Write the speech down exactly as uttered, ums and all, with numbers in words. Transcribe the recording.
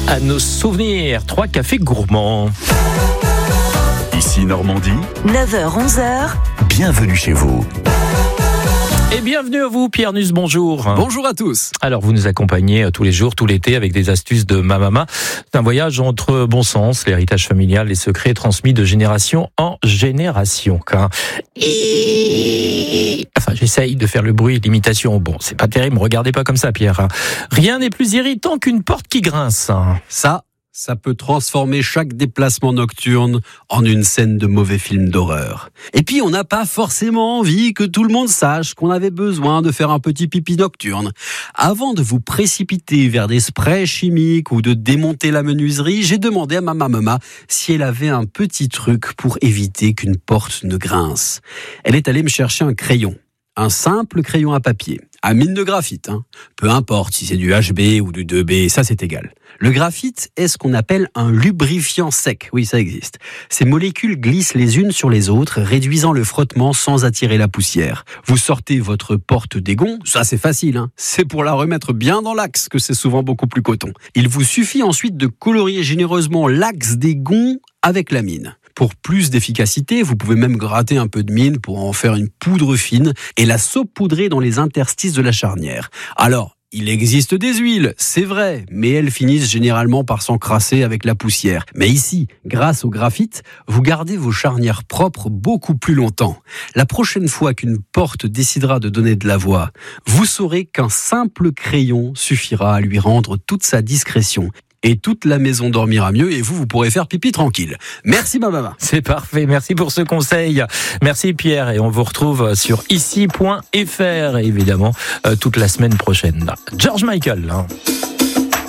À nos souvenirs, trois cafés gourmands. Ici Normandie, neuf heures onze heures. Bienvenue chez vous. Et bienvenue à vous, Pierre Nuss, bonjour. Bonjour à tous. Alors, vous nous accompagnez tous les jours, tout l'été, avec des astuces de ma maman. C'est un voyage entre bon sens, l'héritage familial, les secrets transmis de génération en génération. Et... Enfin, j'essaye de faire le bruit, l'imitation. Bon, c'est pas terrible, me regardez pas comme ça, Pierre. Rien n'est plus irritant qu'une porte qui grince. Ça, ça peut transformer chaque déplacement nocturne en une scène de mauvais film d'horreur. Et puis, on n'a pas forcément envie que tout le monde sache qu'on avait besoin de faire un petit pipi nocturne. Avant de vous précipiter vers des sprays chimiques ou de démonter la menuiserie, j'ai demandé à ma maman si elle avait un petit truc pour éviter qu'une porte ne grince. Elle est allée me chercher un crayon. Un simple crayon à papier, à mine de graphite. Hein. Peu importe si c'est du H B ou du deux B, ça c'est égal. Le graphite est ce qu'on appelle un lubrifiant sec. Oui, ça existe. Ces molécules glissent les unes sur les autres, réduisant le frottement sans attirer la poussière. Vous sortez votre porte d'égon, ça c'est facile. Hein. C'est pour la remettre bien dans l'axe que c'est souvent beaucoup plus coton. Il vous suffit ensuite de colorier généreusement l'axe d'égon avec la mine. Pour plus d'efficacité, vous pouvez même gratter un peu de mine pour en faire une poudre fine et la saupoudrer dans les interstices de la charnière. Alors, il existe des huiles, c'est vrai, mais elles finissent généralement par s'encrasser avec la poussière. Mais ici, grâce au graphite, vous gardez vos charnières propres beaucoup plus longtemps. La prochaine fois qu'une porte décidera de donner de la voix, vous saurez qu'un simple crayon suffira à lui rendre toute sa discrétion. Et toute la maison dormira mieux et vous, vous pourrez faire pipi tranquille. Merci ma maman. C'est parfait, merci pour ce conseil. Merci Pierre et on vous retrouve sur ici point f r évidemment euh, toute la semaine prochaine. George Michael. Hein.